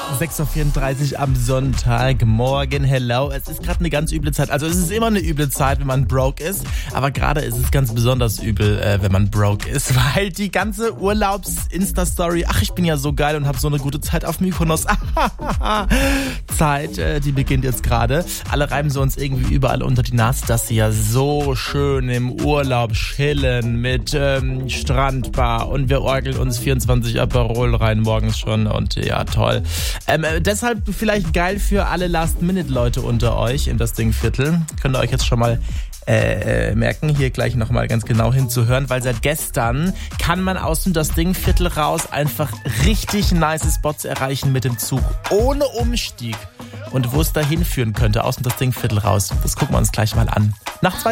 6.34 Uhr am Sonntagmorgen. Hello. Es ist gerade eine ganz üble Zeit. Also es ist immer eine üble Zeit, wenn man broke ist. Aber gerade ist es ganz besonders übel, wenn man broke ist. Weil die ganze Urlaubs-Insta-Story, ach, ich bin ja so geil und habe so eine gute Zeit auf Mykonos. Zeit, die beginnt jetzt gerade. Alle reiben sie uns irgendwie überall unter die Nase, dass sie ja so schön im Urlaub chillen mit Strandbar. Und wir orgeln uns 24 Aperol rein morgens schon. Und ja, toll. Deshalb vielleicht geil für alle Last-Minute-Leute unter euch in das Dingviertel. Könnt ihr euch jetzt schon mal merken, hier gleich nochmal ganz genau hinzuhören, weil seit gestern kann man aus dem das Dingviertel raus einfach richtig nice Spots erreichen mit dem Zug, ohne Umstieg. Und wo es da hinführen könnte, aus dem das Dingviertel raus, das gucken wir uns gleich mal an. Nach